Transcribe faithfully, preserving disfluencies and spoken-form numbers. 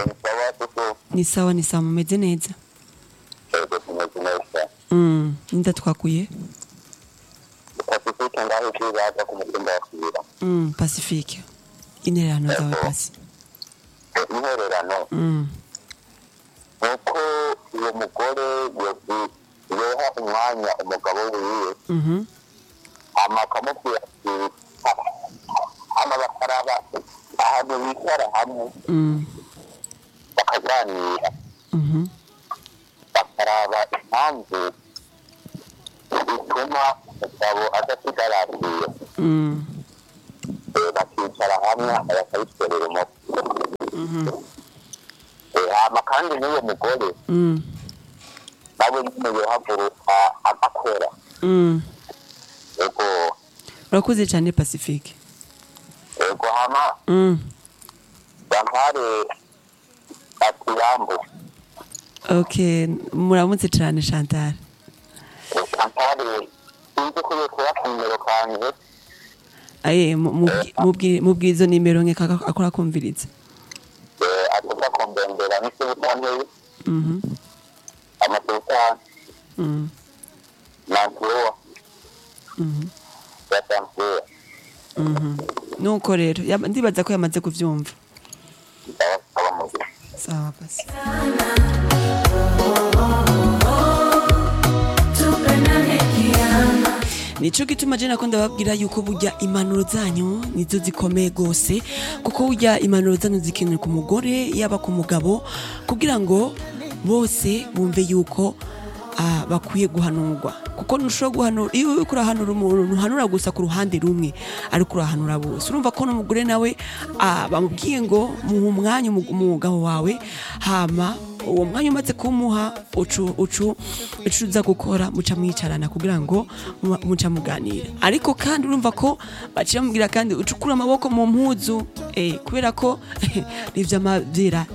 Ni sawa ni sawa mumeze neza. Ego tumeze neza. Mm, inda twakuye. Pacifique ngaho kibaza ku mutumba wa Kibira. Mm, Pacifique. Intererano zawe pasi. Intererano. Mm. Nuko uwo mugore yobi yoha umwanya umugabo wiwe. Mhm. Ama akamubwira ati ama bakaraba ahantu bicara hamwe. Mm. Bakaganira. Mhm. Bakaraba impamvu bituma umugabo adasigarariye. Mm. Bakicara hamwe bakayikorera umuti. Mhm. Hama kandi n'uwo mugore Mm. nawe nyine yohaguruka agakora. Mm. Ego Urakoze cyane Pacifique. ego hama Mm. bankare atirambo Okay, muramutse cyane Chantal. bankare sinzi ko yokora ku nimero kanje. Aye mubwi mubwizo nimero nke akora kumviriza. Eh atuka kombendera n'isubutane. Mhm. Amatuka. Mhm. Nantuwa. Mhm. Yatantuwa. Mhm. Nuko rero yama- ndibaza ko yamaze kuvyumva. Aba muzi. Sawa pasi. Nico gituma je nakunda babwira yuko burya impanuro zanyu nizo zikomeye gose kuko burya impanuro zanyu zikeneye ku mugore yaba ku mugabo kugira ngo bose bumve yuko ah, bakwiye guhanurwa kuko ntushobora guhanura iyo uriko urahanura umuntu ntuhanura gusa ku ruhande rumwe ariko urahanura bose urumva ko n'umugore nawe ah, bamubwiye ngo muha umwanya umugabo wawe hama uwo mwanya umaze kumuha ucu ucu ucuza gukora muca mwicarana kugira ngo mu- muca muganira ariko kandi urumva ko baciye mubwira kandi ucukura amaboko mu mpuzu eh kubera ko nivyo amavyira